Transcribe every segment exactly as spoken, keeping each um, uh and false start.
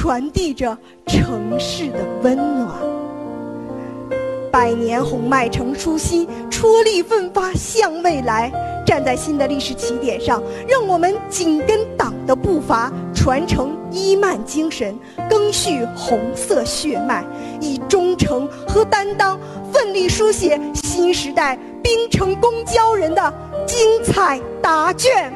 传递着城市的温暖。百年洪迈成初心，踔厉奋发向未来。站在新的历史起点上，让我们紧跟党的步伐，传承伊曼精神，赓续红色血脉，以忠诚和担当奋力书写新时代滨城公交人的精彩答卷。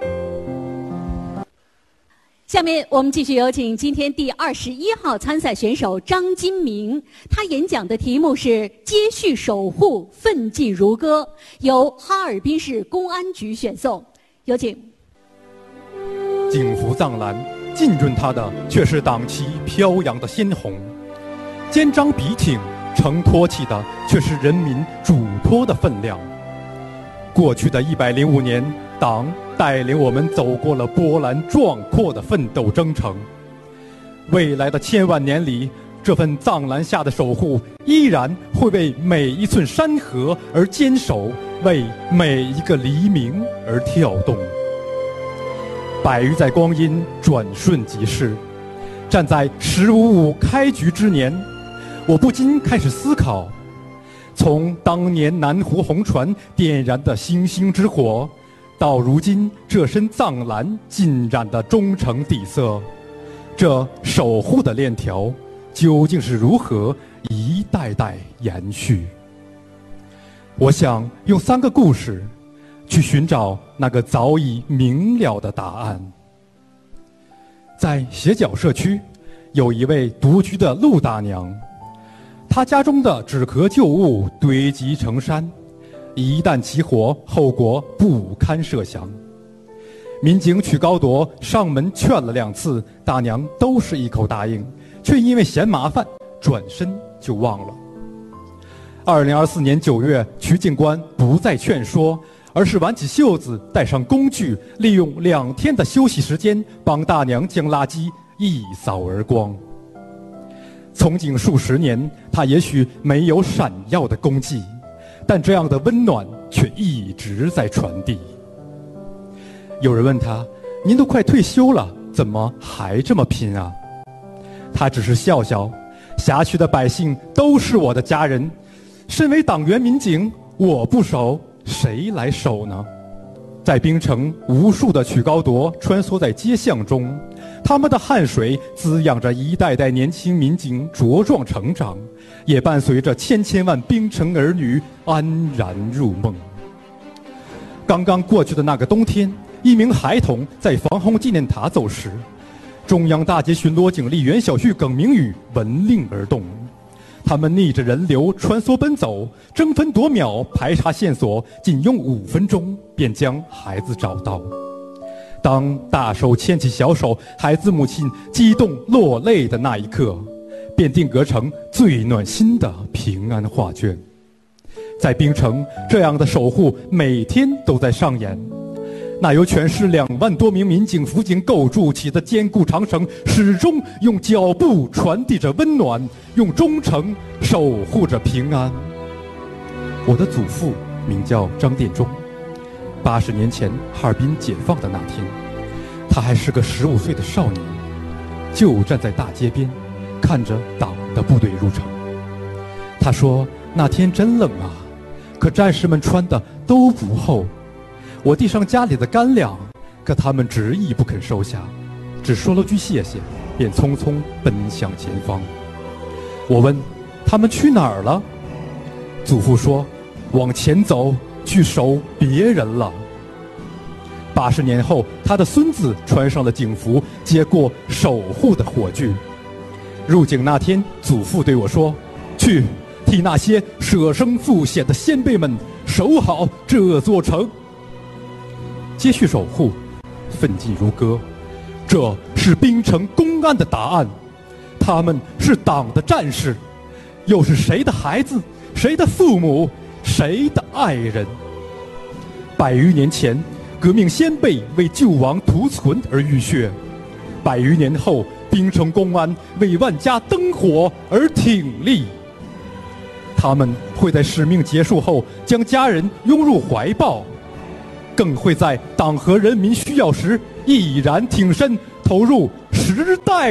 下面我们继续有请今天第二十一号参赛选手张金明，他演讲的题目是“接续守护，奋进如歌”，由哈尔滨市公安局选送。有请。 景福藏蓝，浸润它的却是党旗飘扬的鲜红；肩章笔挺，承托起的却是人民嘱托的分量。过去的一百零五年，党带领我们走过了波澜壮阔的奋斗征程。未来的千万年里，这份藏蓝下的守护依然会为每一寸山河而坚守，为每一个黎明而跳动。百余载光阴转瞬即逝，站在十五五开局之年，我不禁开始思考，从当年南湖红船点燃的星星之火，到如今这身藏蓝浸染的忠诚底色，这守护的链条究竟是如何一代代延续？我想用三个故事去寻找那个早已明了的答案。在斜角社区，有一位独居的陆大娘，她家中的纸壳旧物堆积成山，一旦起火，后果不堪设想。民警曲高铎上门劝了两次，大娘都是一口答应，却因为嫌麻烦，转身就忘了。二零二四年九月，曲警官不再劝说，而是挽起袖子，带上工具，利用两天的休息时间，帮大娘将垃圾一扫而光。从警数十年，他也许没有闪耀的功绩，但这样的温暖却一直在传递。有人问他：“您都快退休了，怎么还这么拼啊？”他只是笑笑：“辖区的百姓都是我的家人，身为党员民警，我不守，谁来守呢？”在冰城，无数的曲高铎穿梭在街巷中，他们的汗水滋养着一代代年轻民警茁壮成长，也伴随着千千万冰城儿女安然入梦。刚刚过去的那个冬天，一名孩童在防洪纪念塔走时，中央大街巡逻警力袁小旭、耿明宇闻令而动，他们逆着人流穿梭奔走，争分夺秒排查线索，仅用五分钟便将孩子找到。当大手牵起小手，孩子母亲激动落泪的那一刻，便定格成最暖心的平安画卷。在冰城，这样的守护每天都在上演。那由全市两万多名民警辅警构筑起的坚固长城，始终用脚步传递着温暖，用忠诚守护着平安。我的祖父名叫张殿中，八十年前哈尔滨解放的那天，他还是个十五岁的少年，就站在大街边，看着党的部队入城。他说：“那天真冷啊，可战士们穿的都不厚。我递上家里的干粮，可他们执意不肯收下，只说了句谢谢，便匆匆奔向前方。”我问：“他们去哪儿了？”祖父说：“往前走，去守别人了。”八十年后，他的孙子穿上了警服，接过守护的火炬。入警那天，祖父对我说：“去替那些舍生赴险的先辈们守好这座城。”接续守护，奋进如歌，这是冰城公安的答案。他们是党的战士，又是谁的孩子，谁的父母，谁的爱人？百余年前，革命先辈为救亡图存而浴血；百余年后，冰城公安为万家灯火而挺立。他们会在使命结束后将家人拥入怀抱，更会在党和人民需要时毅然挺身，投入时代的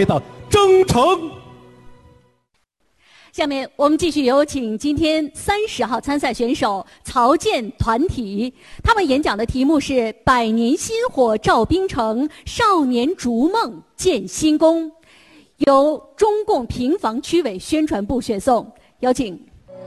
征程。 下面我们继续有请今天三十号参赛选手曹建团体，他们演讲的题目是“百年薪火照冰城，少年逐梦建新功”，由中共平房区委宣传部选送，有请。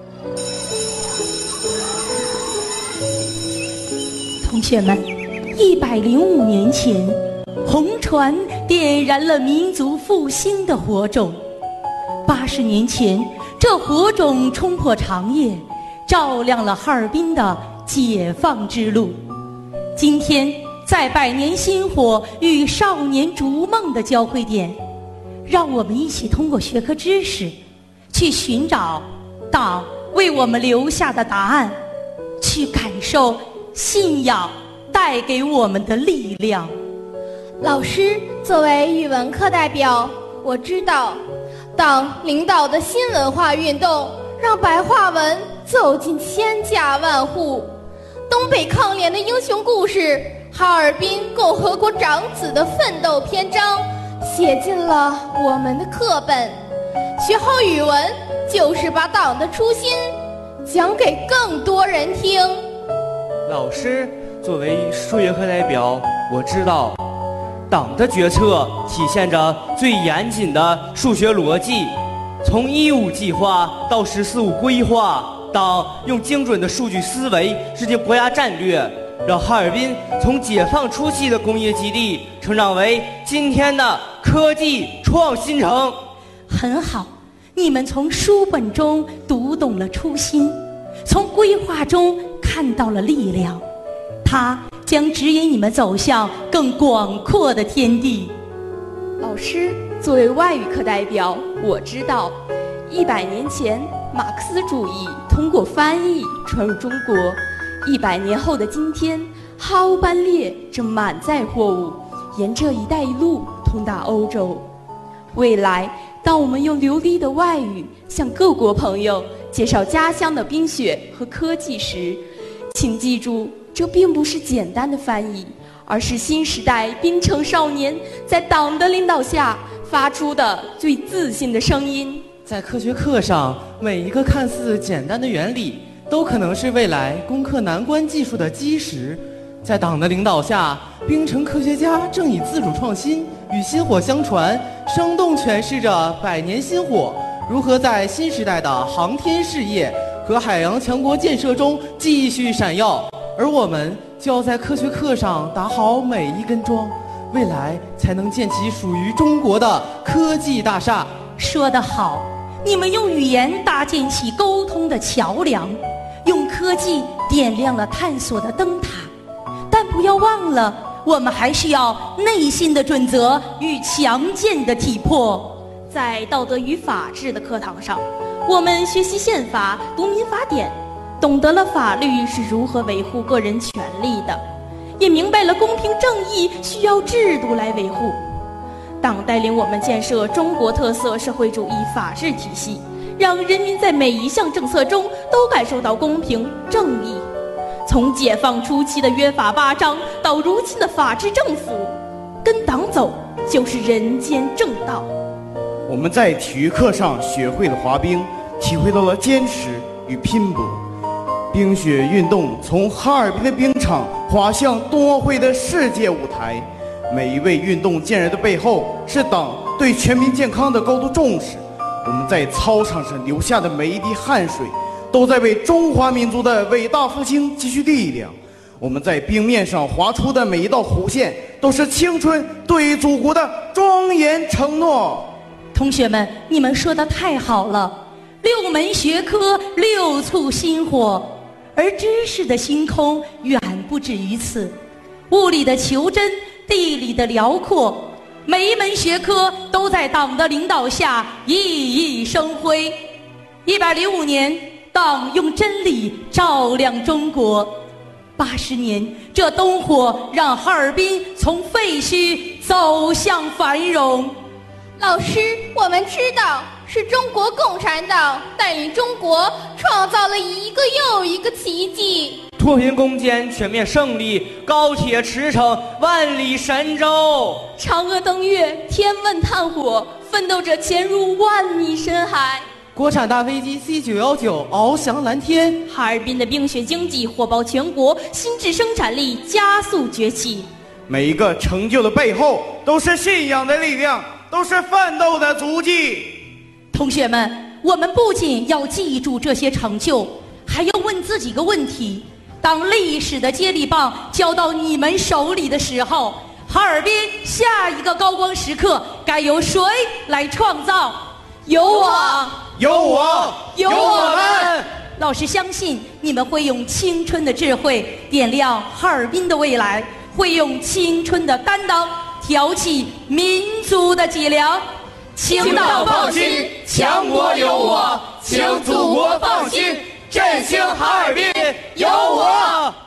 同学们，一百零五年前，红船点燃了民族复兴的火种。八十年前，这火种冲破长夜，照亮了哈尔滨的解放之路。今天，在百年薪火与少年逐梦的交汇点，让我们一起通过学科知识，去寻找党为我们留下的答案，去感受信仰带给我们的力量。 老师，作为语文课代表，我知道党领导的新文化运动让白话文走进千家万户，东北抗联的英雄故事，哈尔滨共和国长子的奋斗篇章写进了我们的课本。学好语文就是把党的初心讲给更多人听。 老师，作为数学课代表，我知道党的决策体现着最严谨的数学逻辑，从一五计划到十四五规划，党用精准的数据思维制定国家战略，让哈尔滨从解放初期的工业基地成长为今天的科技创新城。 很好，你们从书本中读懂了初心，从规划中看到了力量，它将指引你们走向更广阔的天地。 老师，作为外语课代表，我知道一百年前马克思主义通过翻译传入中国，一百年后的今天，哈欧班列正满载货物沿着一带一路通达欧洲。未来当我们用流利的外语向各国朋友介绍家乡的冰雪和科技时，请记住，这并不是简单的翻译，而是新时代冰城少年在党的领导下发出的最自信的声音。 在科学课上，每一个看似简单的原理都可能是未来攻克难关技术的基石。在党的领导下，冰城科学家正以自主创新与薪火相传，生动诠释着百年薪火如何在新时代的航天事业和海洋强国建设中继续闪耀。而我们就要在科学课上打好每一根桩，未来才能建起属于中国的科技大厦。 说得好，你们用语言搭建起沟通的桥梁，用科技点亮了探索的灯塔。但不要忘了，我们还需要内心的准则与强健的体魄。 在道德与法治的课堂上，我们学习宪法、读民法典，懂得了法律是如何维护个人权利的，也明白了公平正义需要制度来维护。党带领我们建设中国特色社会主义法治体系，让人民在每一项政策中都感受到公平正义。从解放初期的约法八章到如今的法治政府，跟党走就是人间正道。 我们在体育课上学会了滑冰，体会到了坚持与拼搏。冰雪运动从哈尔滨的冰场滑向冬奥会的世界舞台，每一位运动健儿的背后是党对全民健康的高度重视。我们在操场上流下的每一滴汗水，都在为中华民族的伟大复兴积蓄力量。我们在冰面上划出的每一道弧线，都是青春对祖国的庄严承诺。 同学们，你们说的太好了，六门学科，六簇薪火。而知识的星空远不止于此，物理的求真，地理的辽阔，每一门学科都在党的领导下熠熠生辉。一百零五年，党用真理照亮中国。八十年，这灯火让哈尔滨从废墟走向繁荣。 老师，我们知道是中国共产党带领中国创造了一个又一个奇迹。 脱贫攻坚全面胜利，高铁驰骋万里神州， 嫦娥登月，天问探火，奋斗者潜入万米深海。 国产大飞机 C 九一九翱翔蓝天， 哈尔滨的冰雪经济火爆全国，新质生产力加速崛起。 每一个成就的背后，都是信仰的力量，都是奋斗的足迹。 同学们，我们不仅要记住这些成就，还要问自己一个问题：当历史的接力棒交到你们手里的时候，哈尔滨下一个高光时刻该由谁来创造？ 有我， 有我， 有我们。 老师相信你们会用青春的智慧点亮哈尔滨的未来，会用青春的担当挑起民族的脊梁。 青岛放心，强国有我，请祖国放心，振兴哈尔滨有我。